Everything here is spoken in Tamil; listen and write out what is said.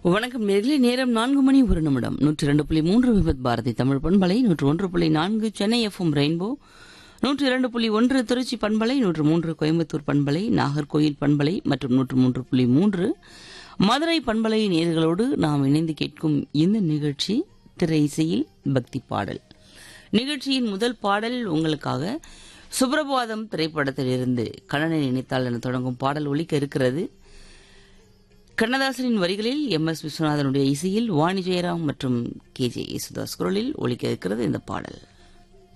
வணக்கம் நேர்களே. நேரம் 4:01 102.3 விபத் பாரதி தமிழ் பண்பலை, 101.4 சென்னை எஃப்எம் ரெயின்போ, 102.1 திருச்சி பண்பலை, 103 கோயம்புத்தூர் பண்பலை, நாகர்கோயில் பண்பலை மற்றும் 103.3 மதுரை பண்பலை நேர்களோடு நாம் இணைந்து கேட்கும் இந்த நிகழ்ச்சி திரை இசையில் பக்தி பாடல். நிகழ்ச்சியின் முதல் பாடல் உங்களுக்காக சுப்ரபாதம் திரைப்படத்திலிருந்து கண்ணனை நினைத்தால் என தொடங்கும் பாடல் ஒலிக்க இருக்கிறது. கண்ணதாசனின் வரிகளில் MS விஸ்வநாதனுடைய இசையில் வாணி ஜெயராம் மற்றும் KJ யேசுதாஸ் குரலில் ஒலிக்க இருக்கிறது இந்த பாடல்.